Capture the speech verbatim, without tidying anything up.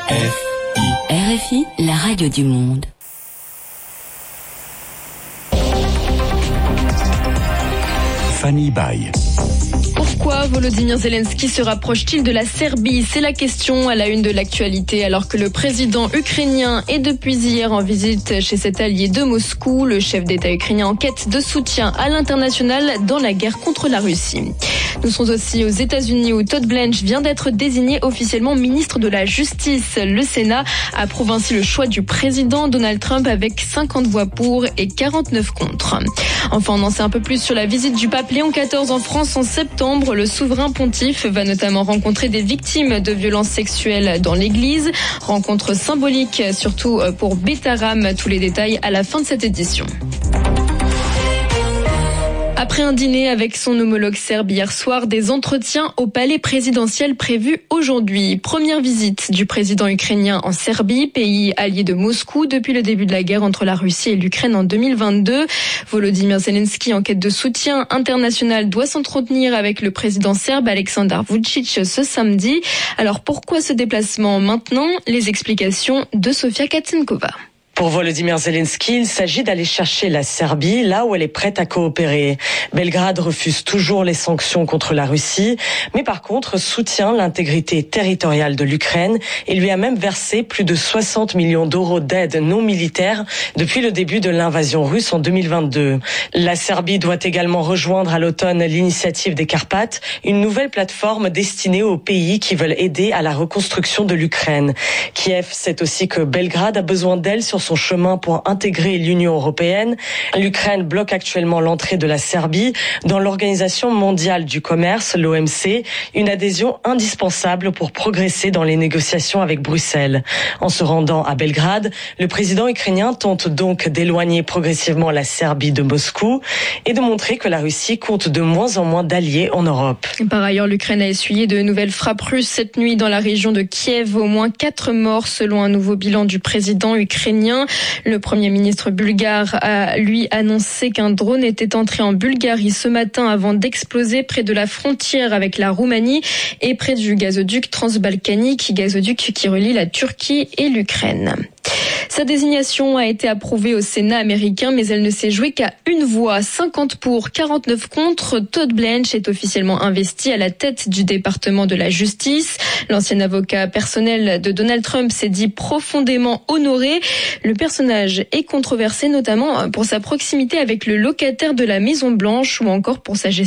R F I, la radio du monde. Fanny Baye. Pourquoi Volodymyr Zelensky se rapproche-t-il de la Serbie? C'est la question à la une de l'actualité, alors que le président ukrainien est depuis hier en visite chez cet allié de Moscou. Le chef d'État ukrainien en quête de soutien à l'international dans la guerre contre la Russie. Nous sommes aussi aux États-Unis où Todd Blanche vient d'être désigné officiellement ministre de la Justice. Le Sénat approuve ainsi le choix du président Donald Trump avec cinquante voix pour et quarante-neuf contre. Enfin, on en sait un peu plus sur la visite du pape Léon quatorze en France en septembre. Le souverain pontife va notamment rencontrer des victimes de violences sexuelles dans l'église. Rencontre symbolique surtout pour Bétaram. Tous les détails à la fin de cette édition. Après un dîner avec son homologue serbe hier soir, des entretiens au palais présidentiel prévus aujourd'hui. Première visite du président ukrainien en Serbie, pays allié de Moscou depuis le début de la guerre entre la Russie et l'Ukraine en deux mille vingt-deux. Volodymyr Zelensky, en quête de soutien international, doit s'entretenir avec le président serbe Aleksandar Vučić ce samedi. Alors pourquoi ce déplacement maintenant? Les explications de Sofia Katsenkova. Pour Volodymyr Zelensky, il s'agit d'aller chercher la Serbie là où elle est prête à coopérer. Belgrade refuse toujours les sanctions contre la Russie, mais par contre soutient l'intégrité territoriale de l'Ukraine et lui a même versé plus de soixante millions d'euros d'aide non militaire depuis le début de l'invasion russe en deux mille vingt-deux. La Serbie doit également rejoindre à l'automne l'initiative des Carpates, une nouvelle plateforme destinée aux pays qui veulent aider à la reconstruction de l'Ukraine. Kiev sait aussi que Belgrade a besoin d'elle sur son chemin pour intégrer l'Union européenne. L'Ukraine bloque actuellement l'entrée de la Serbie dans l'Organisation mondiale du commerce, l'O M C, une adhésion indispensable pour progresser dans les négociations avec Bruxelles. En se rendant à Belgrade, le président ukrainien tente donc d'éloigner progressivement la Serbie de Moscou et de montrer que la Russie compte de moins en moins d'alliés en Europe. Par ailleurs, l'Ukraine a essuyé de nouvelles frappes russes cette nuit dans la région de Kiev. Au moins quatre morts selon un nouveau bilan du président ukrainien. Le Premier ministre bulgare a, lui, annoncé qu'un drone était entré en Bulgarie ce matin avant d'exploser près de la frontière avec la Roumanie et près du gazoduc transbalkanique, gazoduc qui relie la Turquie et l'Ukraine. Sa désignation a été approuvée au Sénat américain, mais elle ne s'est jouée qu'à une voix, cinquante pour, quarante-neuf contre. Todd Blanche est officiellement investi à la tête du département de la justice. L'ancien avocat personnel de Donald Trump s'est dit profondément honoré. Le personnage est controversé notamment pour sa proximité avec le locataire de la Maison Blanche ou encore pour sa gestion